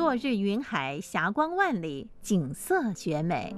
落日云海，霞光万里，景色绝美。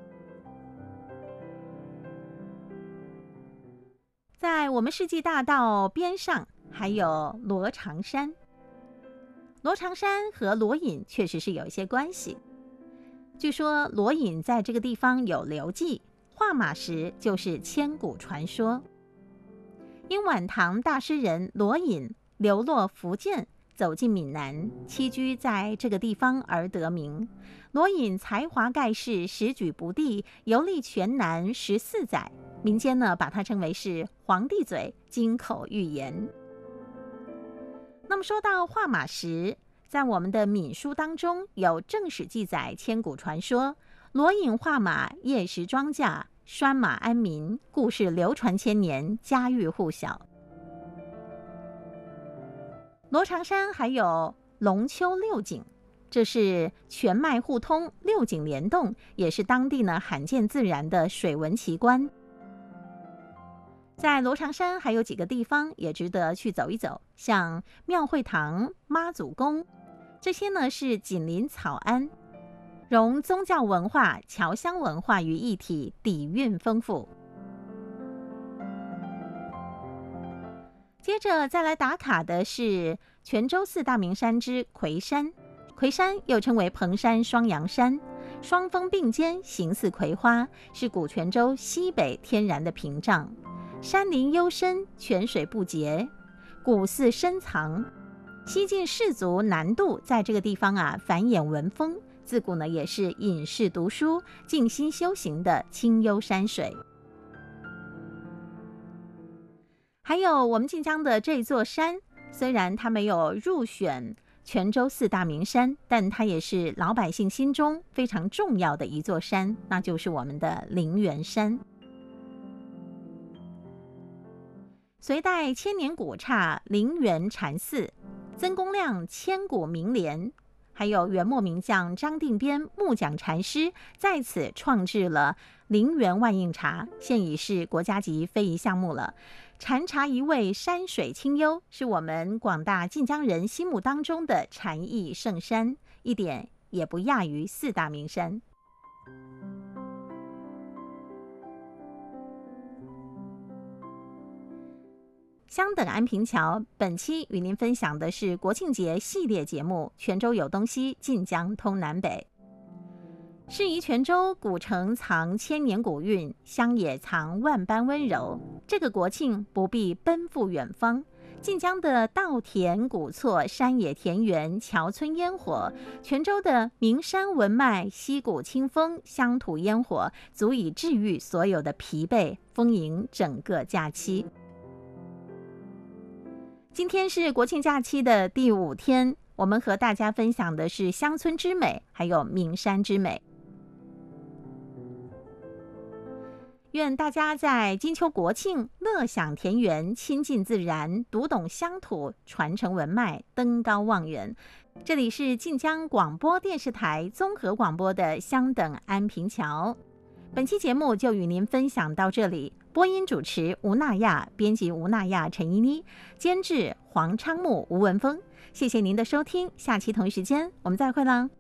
在我们世纪大道边上还有罗长山，罗长山和罗隐确实是有一些关系。据说罗隐在这个地方有留迹，画马石就是千古传说。因晚唐大诗人罗隐流落福建，走进闽南，栖居在这个地方而得名。罗隐才华盖世，时举不第，游历全南14载。民间呢把它称为是皇帝嘴，金口玉言。那么说到画马石，在我们的闽书当中有正史记载千古传说，罗隐画马，夜食庄稼，拴马安民，故事流传千年，家喻户晓。罗长山还有龙丘六景，这是全脉互通，六景联动，也是当地呢罕见自然的水文奇观。在罗长山还有几个地方也值得去走一走，像庙会堂、妈祖宫，这些呢是紧邻草庵，融宗教文化、侨乡文化于一体，底蕴丰富。接着再来打卡的是泉州四大名山之魁山。魁山又称为蓬山双阳山，双峰并肩，形似葵花，是古泉州西北天然的屏障。山林幽深，泉水不竭，古寺深藏。西晋士族南渡在这个地方繁衍文风，自古呢也是隐士读书、静心修行的清幽山水。还有我们晋江的这座山，虽然它没有入选泉州四大名山，但它也是老百姓心中非常重要的一座山，那就是我们的灵源山。隋代千年古刹灵源禅寺，曾公亮千古名联，还有元末名将张定边木匠禅师在此创制了灵源万应茶，现已是国家级非遗项目了。禅茶一味，山水清幽，是我们广大晋江人心目当中的禅意圣山，一点也不亚于四大名山。相等安平桥，本期与您分享的是国庆节系列节目《泉州有东西，晋江通南北》。适宜泉州，古城藏千年古韵，乡野藏万般温柔。这个国庆不必奔赴远方，晋江的稻田古厝、山野田园、桥村烟火，泉州的名山文脉、溪谷清风、乡土烟火，足以治愈所有的疲惫，丰盈整个假期。今天是国庆假期的第5天，我们和大家分享的是乡村之美，还有名山之美。愿大家在金秋国庆乐享田园，亲近自然，读懂乡土，传承文脉，登高望远。这里是晋江广播电视台综合广播的相等安平桥。本期节目就与您分享到这里，播音主持吴娜亚，编辑吴娜亚、陈依妮，监制黄昌木、吴文峰。谢谢您的收听，下期同一时间我们再会啦。